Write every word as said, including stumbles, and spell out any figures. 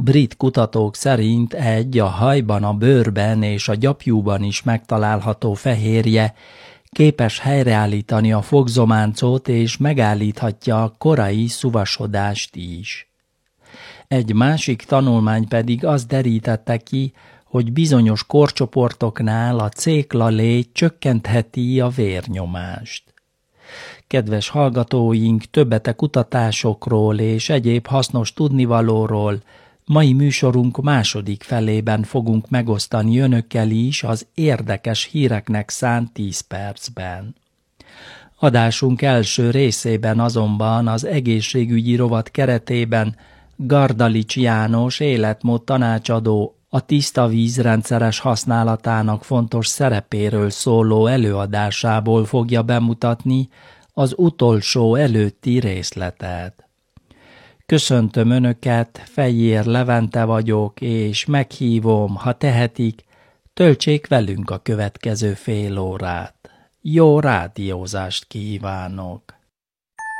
Brit kutatók szerint egy a hajban, a bőrben és a gyapjúban is megtalálható fehérje képes helyreállítani a fogzománcot és megállíthatja a korai szuvasodást is. Egy másik tanulmány pedig azt derítette ki, hogy bizonyos korcsoportoknál a céklalégy csökkentheti a vérnyomást. Kedves hallgatóink, többet a kutatásokról és egyéb hasznos tudnivalóról mai műsorunk második felében fogunk megosztani önökkel is az érdekes híreknek szánt tíz percben. Adásunk első részében azonban az egészségügyi rovat keretében Gardalics János életmód tanácsadó a tiszta víz rendszeres használatának fontos szerepéről szóló előadásából fogja bemutatni az utolsó előtti részletet. Köszöntöm Önöket, Fejér Levente vagyok, és meghívom, ha tehetik, töltsék velünk a következő fél órát. Jó rádiózást kívánok!